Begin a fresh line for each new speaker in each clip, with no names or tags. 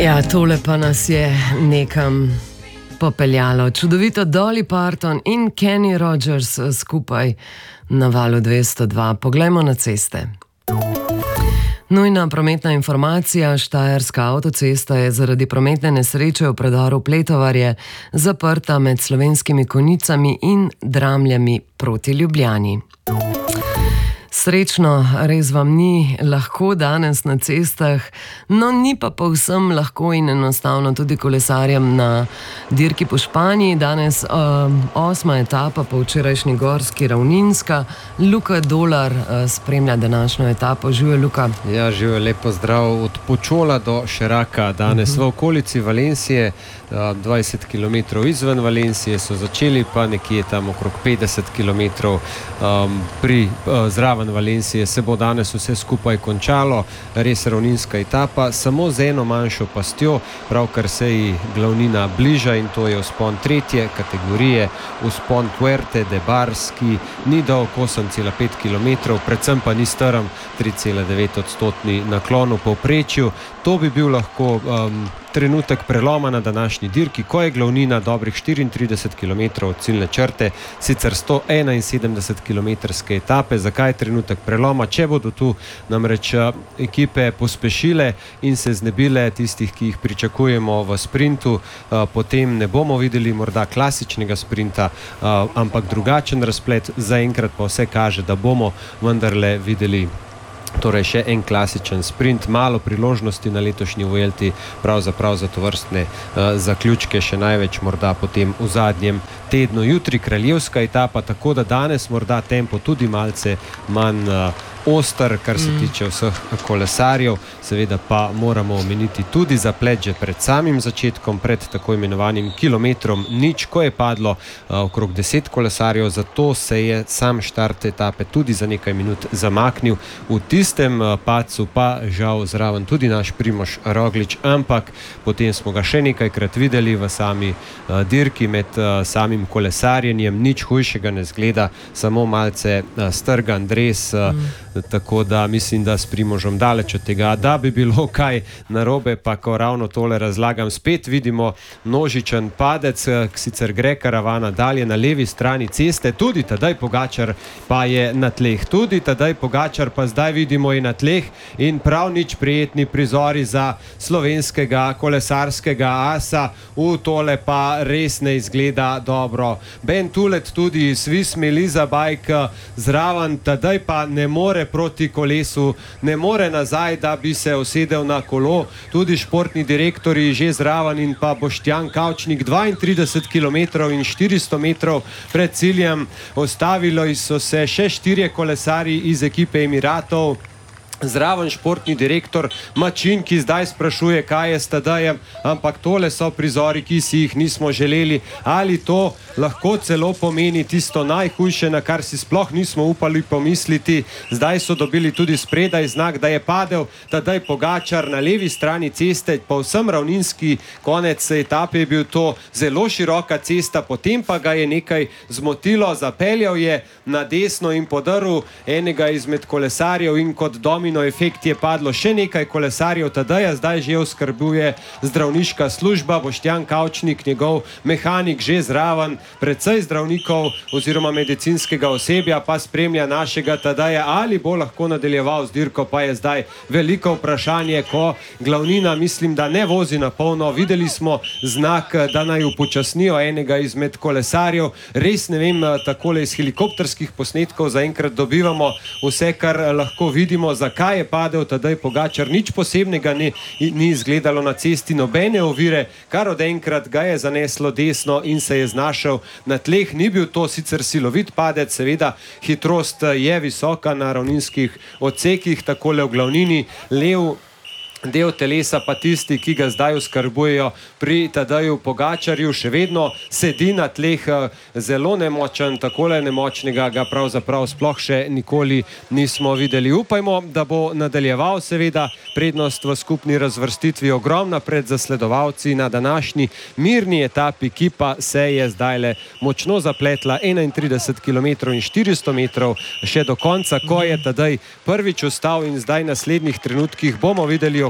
Ja, tole pa nas je nekam popeljalo. Čudovito Dolly Parton in Kenny Rogers skupaj na valu 202. Poglejmo na ceste. Nujna prometna informacija. Štajerska avtocesta je zaradi prometne nesreče v predoru Pletovarje zaprta med Slovenskimi Konjicami in Dramljami proti Ljubljani. Srečno, res vam ni lahko danes na cestah, no ni pa povsem lahko in enostavno tudi kolesarjem na dirki po Španiji. Danes 8. etapa po včerajšnji gorski ravninska. Luka Dolar spremlja današnjo etapo. Živijo, Luka.
Ja, živijo, lepo zdrav. Od Počola do Šeraka danes v okolici Valencije, 20 km izven Valencije so začeli, pa nekje tam okrog 50 km zraven Valencije se bo danes vse skupaj končalo. Res ravninska etapa, samo z eno manjšo pastjo, pravkar se ji glavnina bliža, in to je vzpon 3. kategorije, vzpon Puerte de Bars, ki ni dolg 8,5 km, predvsem pa ni strm, 3,9% naklon v povprečju. To bi bil lahko trenutek preloma na današnji dirki, ko je glavnina dobrih 34 km od ciljne črte, sicer 171 km etape. Zakaj je trenutek preloma? Če bodo tu namreč ekipe pospešile in se znebile tistih, ki jih pričakujemo v sprintu, potem ne bomo videli morda klasičnega sprinta, ampak drugačen razplet. Zaenkrat pa vse kaže, da bomo vendarle videli torej še en klasičen sprint, malo priložnosti na letošnji Vuelti, pravzaprav za tovrstne zaključke še največ morda potem v zadnjem tednu. Jutri kraljevska etapa, tako da danes morda tempo tudi malce manj oster, kar se tiče vseh kolesarjev. Seveda pa moramo omeniti tudi zaplet že pred samim začetkom, pred tako imenovanim kilometrom nič, ko je padlo okrog 10 kolesarjev, zato se je sam štart etape tudi za nekaj minut zamaknil. V tistem padcu pa žal zraven tudi naš Primož Roglič, ampak potem smo ga še nekajkrat videli v sami dirki med samim kolesarjenjem. Nič hujšega ne zgleda, samo malce strgan dres, tako da mislim, da s Primožom daleč od tega, da bi bilo kaj narobe. Pa ko ravno tole razlagam, spet vidimo množičen padec, sicer gre karavana dalje na levi strani ceste, tudi Tadej Pogačar pa je na tleh, tudi Tadej Pogačar pa zdaj vidimo in na tleh, in prav nič prijetni prizori za slovenskega kolesarskega asa. Tole pa res ne izgleda dobro. Ben Tulet tudi Swiss Melissa Bike zraven, Tadej pa ne more proti kolesu, ne more nazaj, da bi se usedel na kolo. Tudi športni direktorji že zraven in pa Boštjan Kavčnik 32 km in 400 metrov pred ciljem. Ostavili so se še 4 kolesarji iz ekipe Emiratov. Zraven športni direktor Mačin, ki zdaj sprašuje, kaj je s Tadejem, ampak tole so prizori, ki si jih nismo želeli. Ali to lahko celo pomeni tisto najhujše, na kar si sploh nismo upali pomisliti? Zdaj so dobili tudi spredaj znak, da je padel Tadej Pogačar na levi strani ceste, povsem ravninski konec etape je bil to, zelo široka cesta, potem pa ga je nekaj zmotilo, zapeljal je na desno in podrl enega izmed kolesarjev in kot domino efekt je padlo še nekaj kolesarjev Tadeja. Zdaj že oskrbuje zdravniška služba, Boštjan Kavčnik, njegov mehanik že zraven, precej zdravnikov oziroma medicinskega osebja pa spremlja našega Tadeja. Ali bo lahko nadaljeval z dirko, pa je zdaj veliko vprašanje, ko glavnina mislim, da ne vozi na polno. Videli smo znak, da naj upočasnijo enega izmed kolesarjev. Res ne vem, takole iz helikopterskih posnetkov zaenkrat dobivamo vse, kar lahko vidimo. Zakaj je padel Tadej Pogačar? Nič posebnega ni izgledalo na cesti, nobene ovire, kar odenkrat ga je zaneslo desno in se je znašel na tleh. Ni bil to sicer silovit padec, seveda hitrost je visoka na ravninskih odsekih, takole v glavnini. Lev del telesa pa tisti, ki ga zdaj oskrbujejo pri Tadeju Pogačarju, še vedno sedi na tleh, zelo nemočen, takole nemočnega ga pravzaprav sploh še nikoli nismo videli. Upajmo, da bo nadaljeval, seveda prednost v skupni razvrstitvi ogromna pred zasledovalci na današnji mirni etapi, ki pa se je zdajle močno zapletla, 31 km in 400 metrov še do konca, ko je Tadej prvič ustal, in zdaj v naslednjih trenutkih bomo videli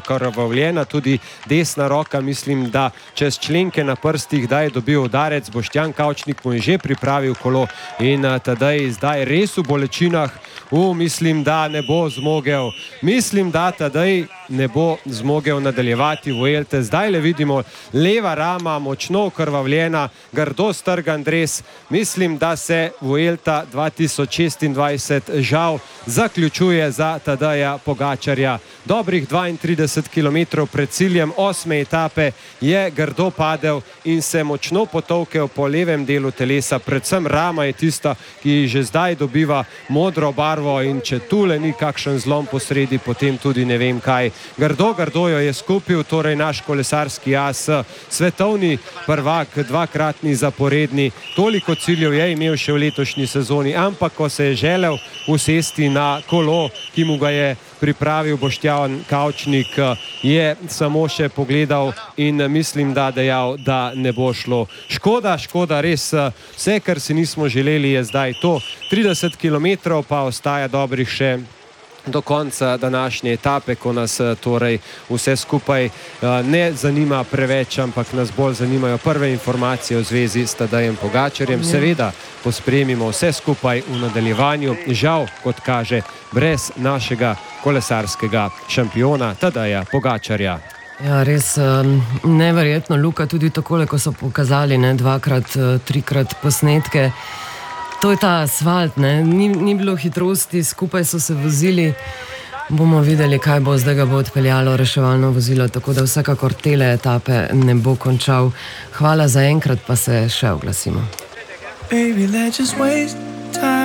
okrvavljena, tudi desna roka, mislim, da čez členke na prstih, da je dobil udarec. Boštjan Kavčnik mu je že pripravil kolo in Tadej zdaj res v bolečinah. Mislim, da ne bo zmogel. Mislim, da Tadej ne bo zmogel nadaljevati Vuelte. Zdaj le vidimo leva rama, močno okrvavljena, grdo strgan dres. Mislim, da se Vuelta 2026 žal zaključuje za Tadeja Pogačarja. Dobrih 32 km pred ciljem 8. etape je grdo padel in se močno potolkel po levem delu telesa. Predvsem rama je tista, ki že zdaj dobiva modro barvo, in če tule ni kakšen zlom posredi, potem tudi ne vem kaj. Grdo jo je skupil, torej naš kolesarski as, svetovni prvak, dvakratni zaporedni. Toliko ciljev je imel še v letošnji sezoni, ampak ko se je želel usesti na kolo, ki mu ga je pripravil Boštjan Kavčnik, je samo še pogledal in mislim, da dejal, da ne bo šlo. Škoda, res vse, kar si nismo želeli, je zdaj to. 30 km pa ostaja dobrih še do konca današnje etape, ko nas torej vse skupaj ne zanima preveč, ampak nas bolj zanimajo prve informacije v zvezi s Tadejem Pogačarjem. Seveda pospremimo vse skupaj v nadaljevanju, žal, kot kaže, brez našega kolesarskega šampiona Tadeja Pogačarja.
Ja, res neverjetno, Luka, tudi takole, ko so pokazali dvakrat, trikrat posnetke. To je ta asfalt, ni bilo hitrosti, skupaj so se vozili. Bomo videli, kaj bo, zdaj ga bo odpeljalo reševalno vozilo, tako da vsekakor tele etape ne bo končal. Hvala za enkrat, pa se še oglasimo.